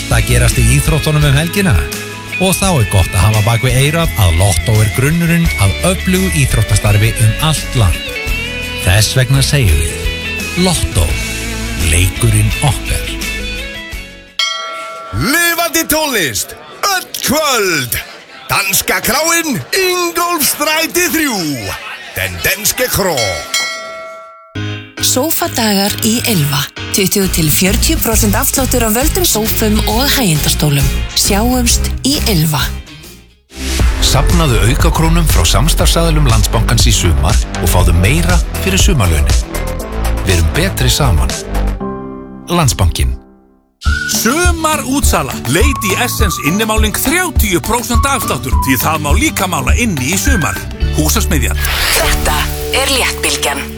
að gerast í íþróttunum helgina. Og þá gott að hafa bak við eyrað að Lotto grunnurinn að öflugu íþróttastarfi allt land. Þess vegna segjum við Lotto, leikurinn okkar. Lifandi tónlist, öll kvöld. Danska kráin, Ingólfsstræti 3. Den danske kró. Sófadagar í Ylva. 20-40% afsláttur á völdum sófum og hægindastólum. Sjáumst í Ylva. Safnaðu aukakrónum frá samstarfsaðilum Landsbankans í sumar og fáðu meira fyrir sumarlaunin. Við erum betri saman. Landsbankin. Sumar útsala. Lady Essence innimáling 30% afsláttur því það má líka mála inni í sumar. Húsasmiðjan. Þetta léttbylgjan.